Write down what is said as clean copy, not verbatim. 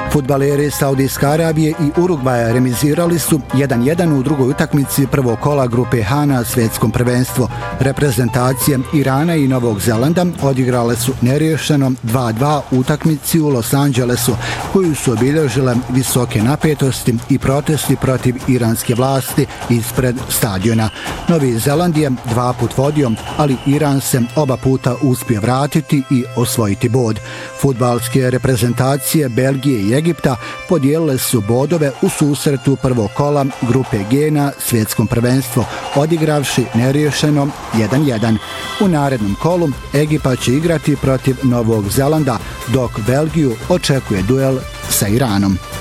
Fudbaleri Saudijske Arabije i Urugvaja remizirali su 1:1 u drugoj utakmici prvog kola grupe H na svjetskom prvenstvu. Reprezentacije Irana i Novog Zelanda odigrale su neriješeno 2:2 utakmici u Los Angelesu, koju su obilježile visoke napetosti i protesti protiv iranske vlasti ispred stadiona. Novi Zeland je 2 put vodio, ali Iran se oba puta uspio vratiti i osvojiti bod. Fudbalske reprezentacije Belgije i Egipta podijelile su bodove u susretu prvog kola grupe G na svjetskom prvenstvu, odigravši neriješeno 1:1. U narednom kolu Egipat će igrati protiv Novog Zelanda, dok Belgiju očekuje duel sa Iranom.